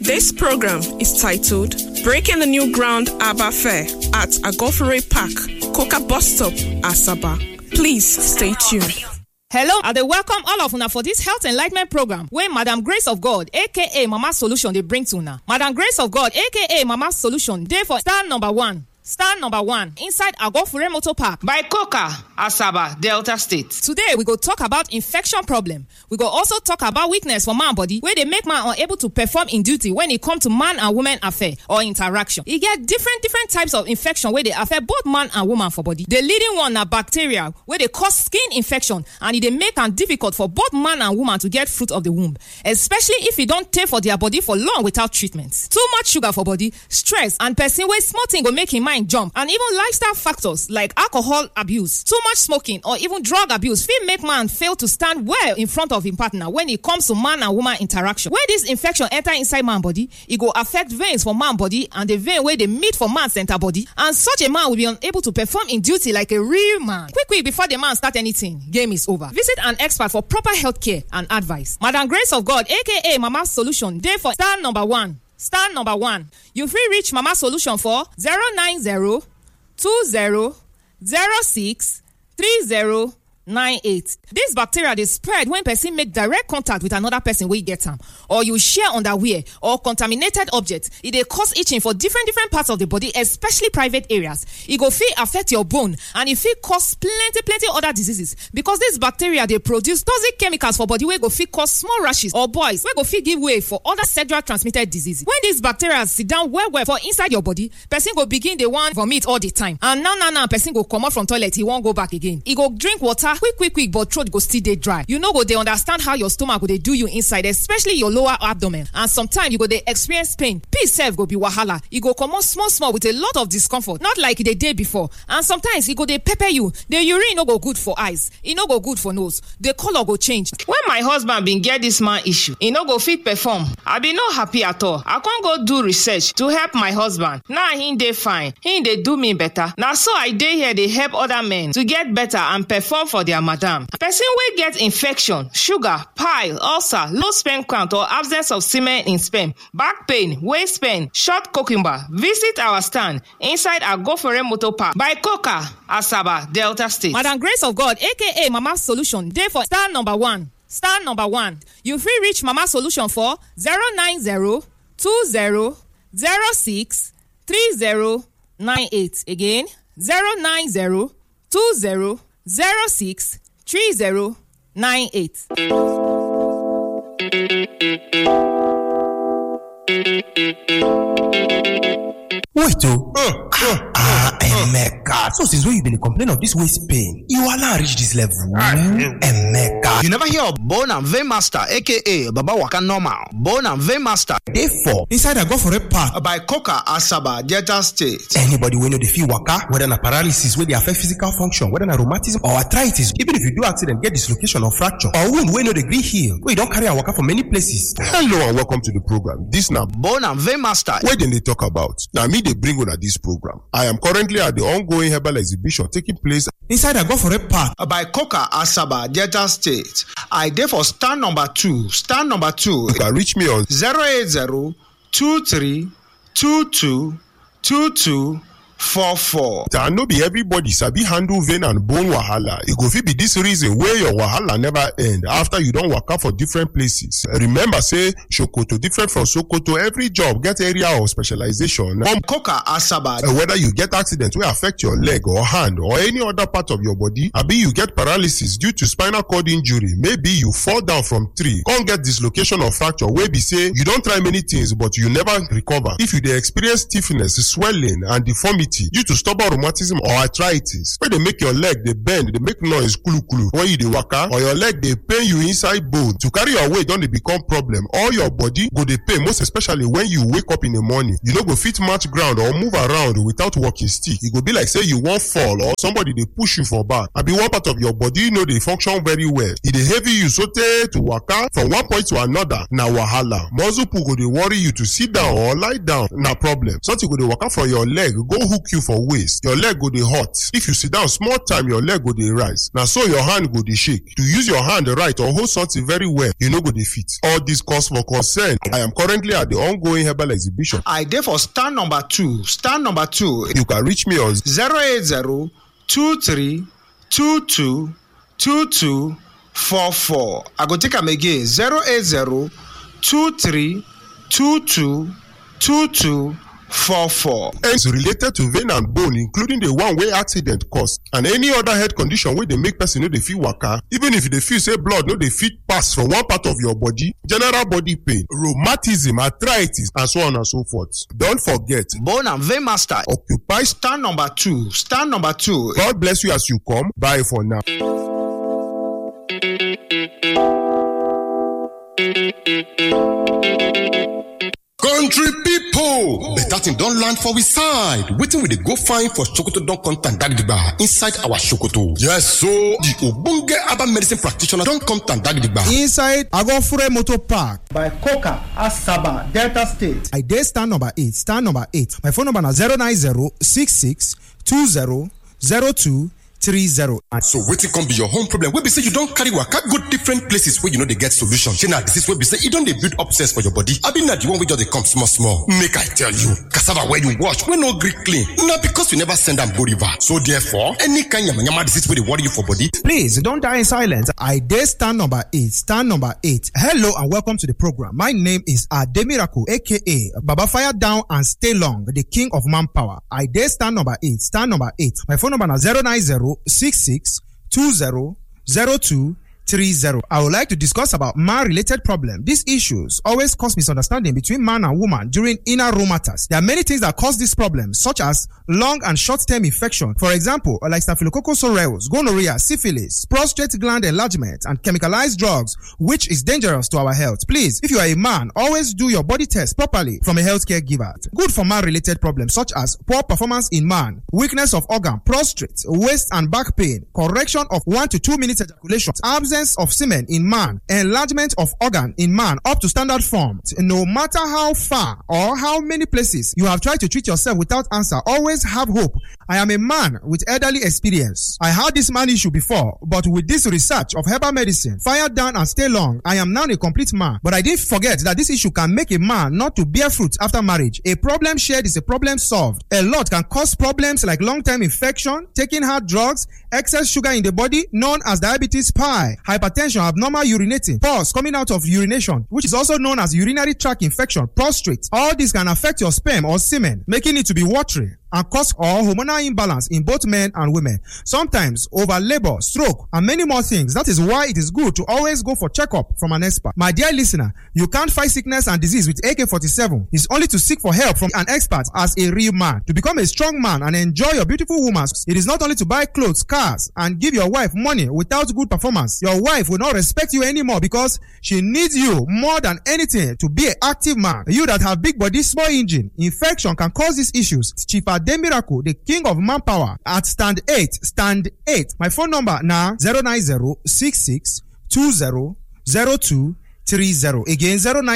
This program is titled Breaking the New Ground Abba Fair at Agofere Park, Coca Bus Stop, Asaba. Please stay tuned. Hello, and I welcome all of una for this health enlightenment program where Madam Grace of God, aka Mama Solution, they bring to una. Madam Grace of God, aka Mama Solution, they for star number one inside Agofere Motor Park by Coca, Asaba, Delta State. Today we go talk about infection problem. We go also talk about weakness for man body where they make man unable to perform in duty when it comes to man and woman affair or interaction. You get different types of infection where they affect both man and woman for body. The leading one na bacteria where they cause skin infection and it they make it difficult for both man and woman to get fruit of the womb, especially if you don't take for their body for long without treatment. Too much sugar for body, stress, and person wey small thing go make him mind jump, and even lifestyle factors like alcohol abuse, too much smoking, or even drug abuse fit make man fail to stand well in front of him partner when it comes to man and woman interaction. When this infection enter inside man body, it go affect veins for man body and the vein where they meet for man center body, and such a man will be unable to perform in duty like a real man. Quick before the man start anything, game is over. Visit an expert for proper health care and advice. Madam Grace of God, aka Mama Solution, there for star number one. You free reach Mama Solution for 090-20-06-3098. This bacteria they spread when person make direct contact with another person where you get them, or you share underwear or contaminated objects. It they cause itching for different parts of the body, especially private areas. It go fit affect your bone, and it fit cause plenty other diseases because this bacteria they produce toxic chemicals for body where go fit cause small rashes or boils where go fit give way for other sexual transmitted diseases. When these bacteria sit down well for inside your body, person go begin the one vomit all the time, and now person go come out from toilet, he won't go back again. He go drink water quick, but throat go still dey dry. You know go they understand how your stomach go they do you inside, especially your lower abdomen, and sometimes you go they experience pain. Peace self go be wahala. You go come out small with a lot of discomfort, not like the day before. And sometimes you go they pepper you. The urine no go good for eyes, it no go good for nose. The color go change. When my husband been get this man issue, he no go fit perform. I be no happy at all. I can't go do research to help my husband. Now he dey fine. He dey do me better. Now so I dey here they help other men to get better and perform for their madam. Person wey get infection, sugar, pile, ulcer, low sperm count or absence of semen in sperm, back pain, waist pain, short cucumber, visit our stand inside Agofere Motor Park by Coca, Asaba, Delta State. Madam Grace of God, aka Mama Solution, there for star number one. You free reach Mama Solution for 090-20-06-3098. Again, 090-20-06-3098. Wait, Emeka. So since when you been complaining of this waist pain, you are not reach this level. Emeka. You never hear of Bone and Vein Master, aka Baba Waka Normal. Bone and Vein Master. Therefore, inside Agofere Park by Coca, Asaba, Delta State. Anybody when you dey feel waka, whether na paralysis, where they affect physical function, whether na rheumatism or arthritis, even if you do accident, get dislocation or fracture, or wound when you dey gree heal, where you don't carry a waka for many places. Hello and welcome to the program. This now Bone and Vein Master. Where they talk about. Now me they bring on at this program. I am currently at the ongoing herbal exhibition taking place inside Agofere Park by Coca, Asaba, Delta State. I therefore stand number 2. Stand number 2. You can reach me on 080-2322-2244. And no be everybody sabi handle vein and bone wahala. It go fit be this reason where your wahala never end after you don't waka for different places. Remember say Sokoto different from Sokoto. Every job get area of specialization. From Coca, Asaba. Whether you get accident will affect your leg or hand or any other part of your body, maybe you get paralysis due to spinal cord injury, maybe you fall down from tree, can't get dislocation or fracture, where be say you don't try many things but you never recover. If you dey experience stiffness, swelling and deformity due to stubborn rheumatism or arthritis, where they make your leg they bend, they make noise kulu when you dey waka, or your leg they pain you inside bone, to carry your weight don't they become problem. All your body go they pain, most especially when you wake up in the morning. You no go fit match ground or move around without walking stick. It go be like say you won't fall or somebody they push you for back. I be one part of your body they function very well. It dey heavy you so to waka from one point to another. Na wahala. Muscle pull go they worry you to sit down or lie down. Na problem. Something go they waka from your leg, go hook hook you for waist, your leg go dey hot. If you sit down small time, your leg go dey rise. Na so your hand go dey shake. To use your hand right or hold something very well, you no go dey fit. All this cause for concern. I am currently at the ongoing herbal exhibition. I dey for stand number 2. Stand number 2. You can reach me on 080-2322-2244. I go take am again. 080-2322-2244. It's related to vein and bone, including the one wey accident cause, and any other health condition wey dey make person no dey fit waka, even if you dey feel say blood no dey fit pass from one part of your body, general body pain, rheumatism, arthritis, and so on and so forth. Don't forget, Bone and Vein Master occupy. stand number 2. Stand number 2. God bless you as you come. Bye for now. Country people, better thing don land for we side. Wetin we dey go find for Sokoto don contact Dagdigba inside our Sokoto. Yes, so the ogbonge herbal medicine practitioner don contact Dagdigba inside Agofure Motor Park by Coca, Asaba, Delta State. I dey stand number 8. Stand number 8. My phone number na 090-6620-0230. So wetin come be your home problem wey be say you don carry waka go different places wey you no dey get solution. Shey na disease wey be say e don dey build up cells for your body, abi na the one wey just dey come small small. Make I tell you, cassava wey you wash wey no gree clean na because you never send am go river. So therefore, any kind yamayama disease wey dey worry you for body, please don't die in silence. I dey stand number 8. Stand number 8. Hello and welcome to the program. My name is Ademiraku, aka Baba Fire Down and Stay Long, the king of manpower. I dey stand number 8. Stand number 8. My phone number na 090-6620-0230. I would like to discuss about man-related problem. These issues always cause misunderstanding between man and woman during inner room matters. There are many things that cause this problem, such as long and short-term infection. For example, like Staphylococcus aureus, gonorrhea, syphilis, prostate gland enlargement, and chemicalized drugs, which is dangerous to our health. Please, if you are a man, always do your body test properly from a healthcare giver. Good for man-related problems, such as poor performance in man, weakness of organ, prostrate, waist and back pain, correction of 1 to 2 minutes ejaculation, absence of semen in man, enlargement of organ in man up to standard form. No matter how far or how many places you have tried to treat yourself without answer, always have hope. I am a man with elderly experience. I had this man issue before, but with this research of herbal medicine, Fire Down and Stay Long, I am now a complete man. But I didn't forget that this issue can make a man not to bear fruit after marriage. A problem shared is a problem solved. A lot can cause problems like long-term infection, taking hard drugs, excess sugar in the body known as diabetes pie, hypertension, abnormal urinating, pus coming out of urination, which is also known as urinary tract infection, prostate. All this can affect your sperm or semen, making it to be watery and cause or hormonal imbalance in both men and women. Sometimes over labor, stroke, and many more things. That is why it is good to always go for checkup from an expert. My dear listener, you can't fight sickness and disease with AK-47. It's only to seek for help from an expert as a real man. To become a strong man and enjoy your beautiful woman, it is not only to buy clothes, cars, and give your wife money without good performance. Your wife will not respect you anymore because she needs you more than anything to be an active man. You that have big body, small engine, infection can cause these issues. Chief Ademiraku, the king of manpower, at stand 8. Stand 8. My phone number now 090-6620-0230. Again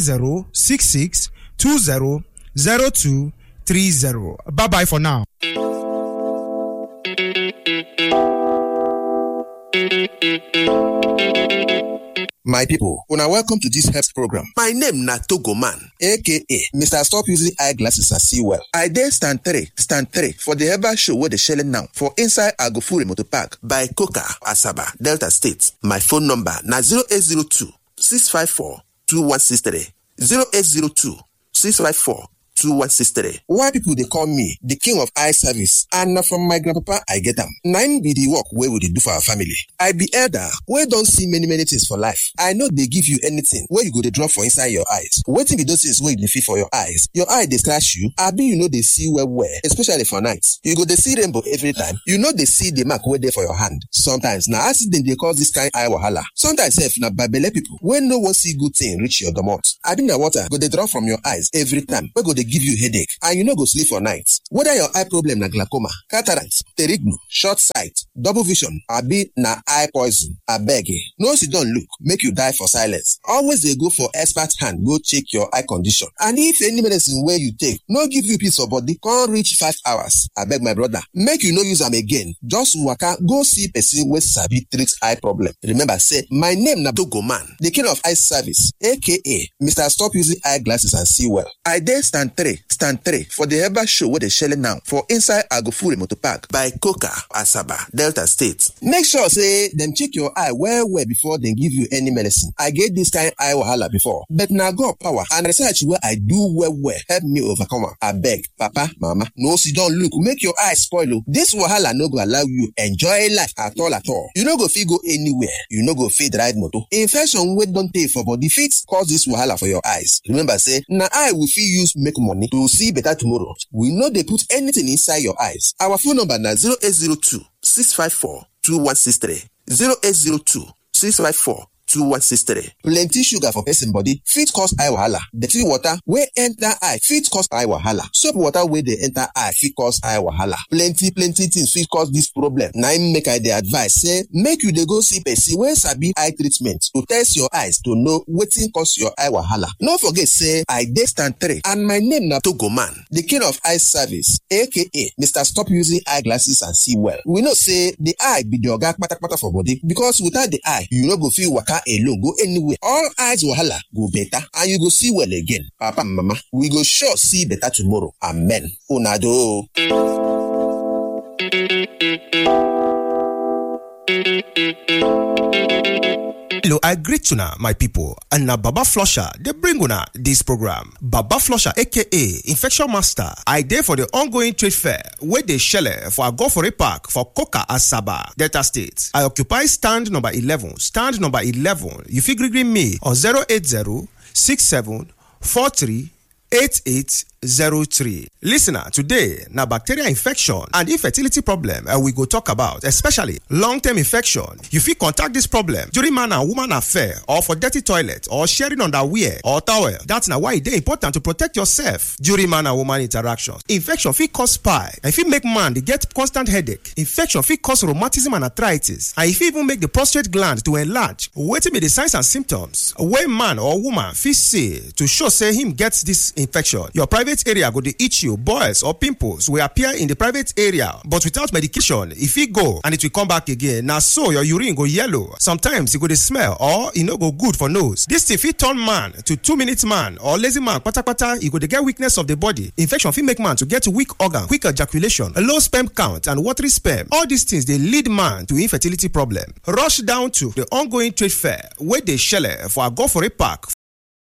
090-6620-0230. Bye bye for now. My people, una welcome to this health program. My name na Togo Man, aka Mr. Stop Using Eyeglasses and See Well. I dey stand 3 for the herbal show where they shelling now for inside Agofure Motor Park by Coca, Asaba, Delta State. My phone number na 0802-654-2163. 0802-654-2163. Why people they call me the king of eye service, and na from my grandpapa I get them. 9 be the work where we dey do for our family. I be elder, where don't see many things for life. I know they give you anything where you go to drop for inside your eyes. Waiting be those things where you feel for your eyes. Your eye they scratch you. I be you know they see well, especially for nights. You go they see rainbow every time. You know they see the mark where they for your hand. Sometimes now accident they cause this kind eye wahala. Sometimes if na babele people when no one see good thing reach your domot. I be na water go they drop from your eyes every time. Where go they give you headache and you no go sleep for night. Whether your eye problem na glaucoma, cataract, pterignu, short sight, double vision, abi na eye poison, abeg no sit down look make you die for silence. Always dey go for expert hand go check your eye condition. And if any medicine wey you take no give you peace of body come reach 5 hours, abeg my brother, make you no use am again. Just waka go see person wey sabi treat eye problem. Remember say my name na Togoman, the king of eye service, aka Mr. Stop Using Eyeglasses and See Well. I dey stand 3 for the Herbal Show wey dey shele now for inside Agofure Motor Park by Coca, Asaba, Delta State. Make sure say dem check your eye well before dem give you any medicine. I get this kind eye wahala before, but na God power and research wey I do well help me overcome am. Abeg, papa, mama, no sit down look make your eye spoil o. This wahala no go allow you enjoy life at all. You no go fit go anywhere. You no go fit ride motor. Infection wey don tey for body fit cause this wahala for your eyes. Remember say na eye we fit use make money to see better tomorrow. We no dey put anything inside your eyes. Our phone number na 0802 654 2163. 0802 654 2163. Plenty sugar for person body fit cause eye wahala. Dirty water wey enter eye fit cause eye wahala. Soap water wey dey enter eye fit cause eye wahala. Plenty things fit cause this problem. Na im make I dey advise say make you dey go see person wey sabi eye treatment to test your eyes to know wetin cause your eye wahala. No forget say I dey stand 3 and my name na Togoman, the king of eye service, aka Mr. Stop Using Eyeglasses and See Well. We know say the eye be the oga kpatakpata for body, because without the eye you no go fit waka alone go anywhere. All eyes wahala go better and you go see well again. Papa and mama, we go sure see better tomorrow. Amen. Una do. Hello, I greet una my people, and na Baba Flusher they bring una this program. Baba Flusher aka Infection Master. I dey for the ongoing trade fair where they shele for Agofure Park for Coca, Asaba, Delta State. I occupy stand number 11. Stand number 11. You fit gree me on 080 67 43 8803. Listener, today na bacterial infection and infertility problem we go talk about, especially long-term infection. You fit contact this problem during man and woman affair, or for dirty toilet, or sharing underwear or towel. That's na why it is important to protect yourself during man and woman interactions. Infection fit cause pie, and fit make man dey get constant headache. Infection fit cause rheumatism and arthritis, and e fit even make the prostate gland to enlarge. Wetin be the signs and symptoms wey man or woman fit see to show say him gets this infection? Your private area go dey itch you, boils or pimples will appear in the private area, but without medication, if it go and it will come back again. Now so your urine go yellow. Sometimes it go dey smell or it no go good for nose. This thing fit turn man to 2-minute man or lazy man. Pata e go dey get weakness of the body. Infection fit make man to get weak organ, quick ejaculation, a low sperm count and watery sperm. All these things they lead man to infertility problem. Rush down to the ongoing trade fair where they shele for Agofure Park